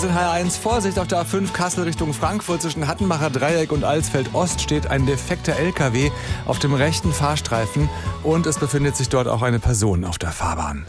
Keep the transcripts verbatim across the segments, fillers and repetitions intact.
sind H R eins. Vorsicht auf der A fünf Kassel Richtung Frankfurt. Zwischen Hattenbacher Dreieck und Alsfeld-Ost steht ein defekter L K W auf dem rechten Fahrstreifen. Und es befindet sich dort auch eine Person auf der Fahrbahn.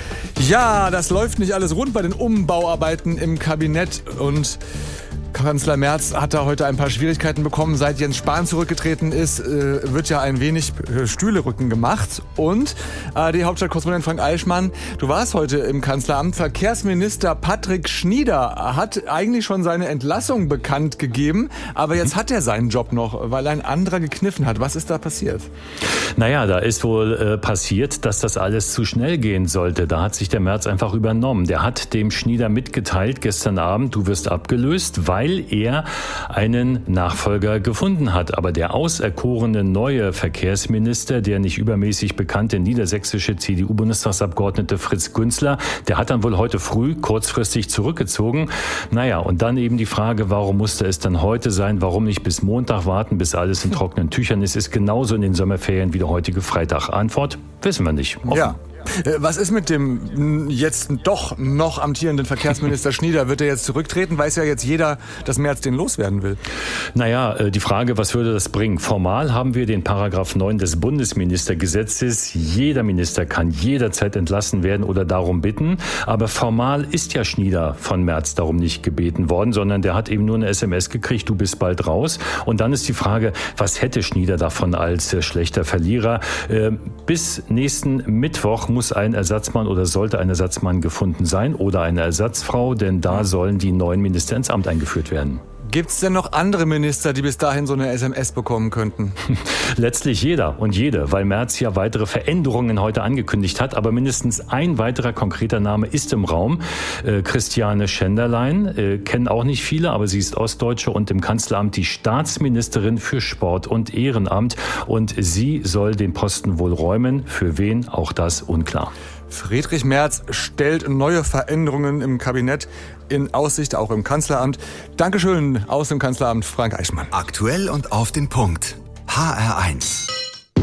Ja, das läuft nicht alles rund bei den Umbauarbeiten im Kabinett. Und Kanzler Merz hat da heute ein paar Schwierigkeiten bekommen. Seit Jens Spahn zurückgetreten ist, äh, wird ja ein wenig Stühlerücken gemacht. Und A R D-Hauptstadtkorrespondent Frank Eichmann, du warst heute im Kanzleramt. Verkehrsminister Patrick Schnieder hat eigentlich schon seine Entlassung bekannt gegeben. Aber jetzt hat er seinen Job noch, weil ein anderer gekniffen hat. Was ist da passiert? Naja, da ist wohl äh, passiert, dass das alles zu schnell gehen sollte. Da hat sich der Merz einfach übernommen. Der hat dem Schnieder mitgeteilt gestern Abend, du wirst abgelöst, weil er einen Nachfolger gefunden hat. Aber der auserkorene neue Verkehrsminister, der nicht übermäßig bekannte niedersächsische C D U-Bundestagsabgeordnete Fritz Günzler, der hat dann wohl heute früh kurzfristig zurückgezogen. Naja, und dann eben die Frage, warum musste es dann heute sein? Warum nicht bis Montag warten, bis alles in trockenen Tüchern ist? Ist genauso in den Sommerferien wie der heutige Freitag. Antwort? Wissen wir nicht. Offen. Ja. Was ist mit dem jetzt doch noch amtierenden Verkehrsminister Schnieder? Wird er jetzt zurücktreten? Weiß ja jetzt jeder, dass Merz den loswerden will. Naja, die Frage, was würde das bringen? Formal haben wir den Paragraph neun des Bundesministergesetzes. Jeder Minister kann jederzeit entlassen werden oder darum bitten. Aber formal ist ja Schnieder von Merz darum nicht gebeten worden, sondern der hat eben nur eine S M S gekriegt, du bist bald raus. Und dann ist die Frage, was hätte Schnieder davon als schlechter Verlierer? Bis nächsten Mittwoch muss ein Ersatzmann oder sollte ein Ersatzmann gefunden sein oder eine Ersatzfrau, denn da sollen die neuen Minister ins Amt eingeführt werden. Gibt es denn noch andere Minister, die bis dahin so eine S M S bekommen könnten? Letztlich jeder und jede, weil Merz ja weitere Veränderungen heute angekündigt hat. Aber mindestens ein weiterer konkreter Name ist im Raum. Äh, Christiane Schenderlein, äh, kennen auch nicht viele, aber sie ist Ostdeutsche und im Kanzleramt die Staatsministerin für Sport und Ehrenamt. Und sie soll den Posten wohl räumen. Für wen? Auch das unklar. Friedrich Merz stellt neue Veränderungen im Kabinett in Aussicht, auch im Kanzleramt. Dankeschön aus dem Kanzleramt, Frank Eichmann. Aktuell und auf den Punkt. H R eins.